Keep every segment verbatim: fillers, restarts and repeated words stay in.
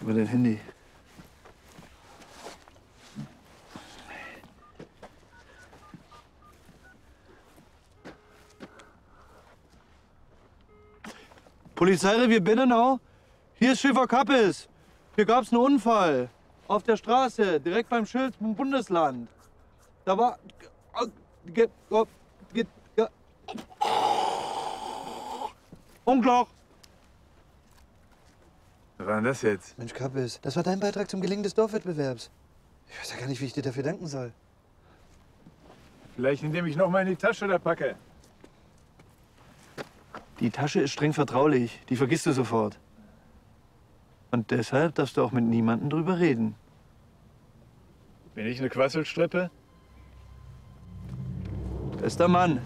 Gib mir dein Handy. Polizeirevier Binnenau? Hier ist Schäfer Kappes. Hier gab's einen Unfall. Auf der Straße, direkt beim Schild vom Bundesland. Da war... Unklar. Was war denn das jetzt? Mensch, Kappes, das war dein Beitrag zum Gelingen des Dorfwettbewerbs. Ich weiß ja gar nicht, wie ich dir dafür danken soll. Vielleicht, indem ich noch mal in die Tasche da packe. Die Tasche ist streng vertraulich. Die vergisst du sofort. Und deshalb darfst du auch mit niemandem drüber reden. Bin ich eine Quasselstrippe? Bester Mann.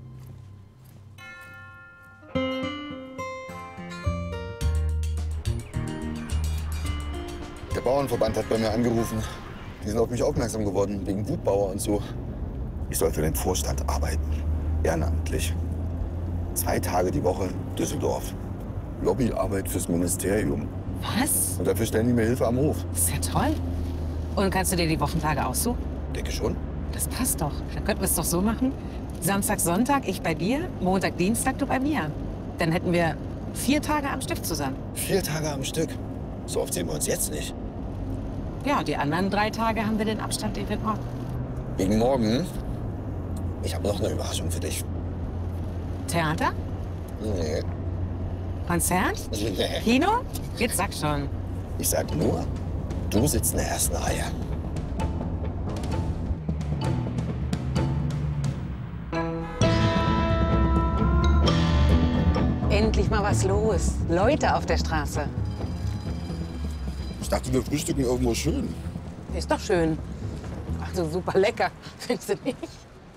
Der Bauernverband hat bei mir angerufen. Die sind auf mich aufmerksam geworden, wegen Wutbauer und so. Ich soll für den Vorstand arbeiten, ehrenamtlich. Zwei Tage die Woche Düsseldorf. Lobbyarbeit fürs Ministerium. Was? Und dafür stellen die mir Hilfe am Hof. Das ist ja toll. Und kannst du dir die Wochentage aussuchen? Denke schon. Das passt doch. Dann könnten wir es doch so machen. Samstag, Sonntag ich bei dir, Montag, Dienstag du bei mir. Dann hätten wir vier Tage am Stück zusammen. Vier Tage am Stück. So oft sehen wir uns jetzt nicht. Ja, die anderen drei Tage haben wir den Abstand, den wir brauchen. Wegen morgen. Ich habe noch eine Überraschung für dich. Theater? Nee. Konzert? Nee. Kino? Jetzt sag schon. Ich sag nur, du sitzt in der ersten Reihe. Endlich mal was los. Leute auf der Straße. Ich dachte, wir frühstücken irgendwo schön. Ist doch schön. Also super lecker, findest du nicht?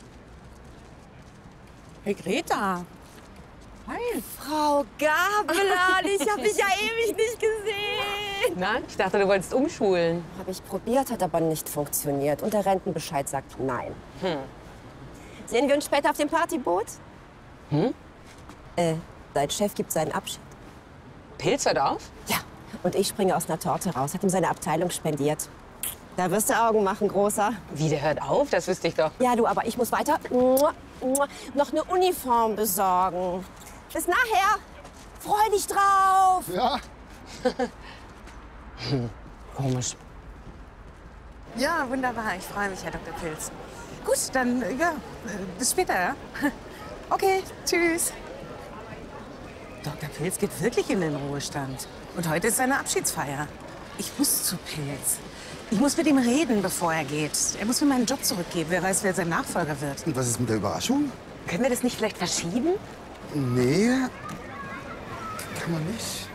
Hey Greta. Hi. Frau Gabelan, ich habe dich ja ewig nicht gesehen. Na, ich dachte, du wolltest umschulen. Habe ich probiert, hat aber nicht funktioniert. Und der Rentenbescheid sagt nein. Hm. Sehen wir uns später auf dem Partyboot? Hm? Äh, dein Chef gibt seinen Abschied. Pilz hört auf? Ja. Und ich springe aus einer Torte raus. Hat ihm seine Abteilung spendiert. Da wirst du Augen machen, Großer. Wie, der hört auf? Das wüsste ich doch. Ja, du, aber ich muss weiter mua, mua, noch eine Uniform besorgen. Bis nachher. Freu dich drauf. Ja. hm. Komisch. Ja, wunderbar. Ich freue mich, Herr Doktor Pilz. Gut, dann, ja, bis später, ja? Okay, tschüss. Doktor Pilz geht wirklich in den Ruhestand. Und heute ist seine Abschiedsfeier. Ich muss zu Pilz. Ich muss mit ihm reden, bevor er geht. Er muss mir meinen Job zurückgeben. Wer weiß, wer sein Nachfolger wird. Und was ist mit der Überraschung? Können wir das nicht vielleicht verschieben? Nee, kann man nicht.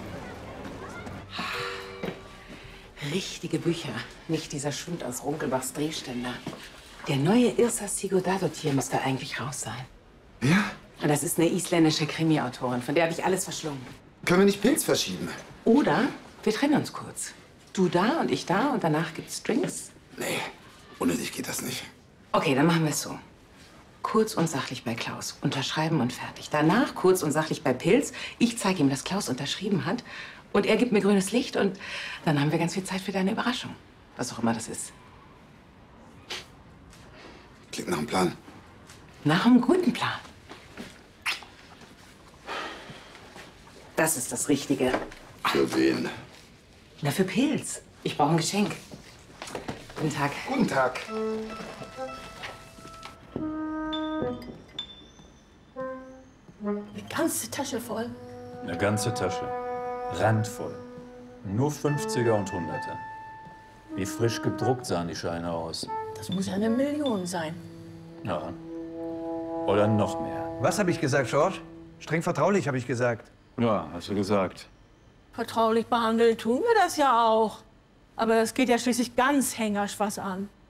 Richtige Bücher, nicht dieser Schund aus Runkelbachs Drehständer. Der neue Irsa Sigurðardóttir müsste eigentlich raus sein. Ja? Und das ist eine isländische Krimi-Autorin, von der habe ich alles verschlungen. Können wir nicht Pilz verschieben? Oder wir trennen uns kurz. Du da und ich da und danach gibt's Drinks. Nee, ohne dich geht das nicht. Okay, dann machen wir es so. Kurz und sachlich bei Klaus. Unterschreiben und fertig. Danach kurz und sachlich bei Pilz. Ich zeige ihm, dass Klaus unterschrieben hat. Und er gibt mir grünes Licht. Und dann haben wir ganz viel Zeit für deine Überraschung. Was auch immer das ist. Klingt nach einem Plan. Nach einem guten Plan. Das ist das Richtige. Für wen? Na, für Pilz. Ich brauche ein Geschenk. Guten Tag. Guten Tag. Die ganze Tasche voll. Eine ganze Tasche. Randvoll. Nur fünfziger und hunderter. Wie frisch gedruckt sahen die Scheine aus. Das muss ja eine Million sein. Ja. Oder noch mehr. Was habe ich gesagt, George? Streng vertraulich, habe ich gesagt. Ja, hast du gesagt. Vertraulich behandeln tun wir das ja auch. Aber das geht ja schließlich ganz Hengersch was an.